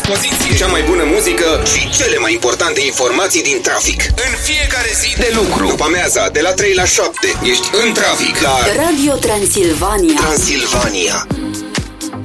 dispoziție cea mai bună muzică și cele mai importante informații din trafic. În fiecare zi de lucru, după amiaza, de la 3 la 7, ești în trafic la Radio Transilvania. Transilvania.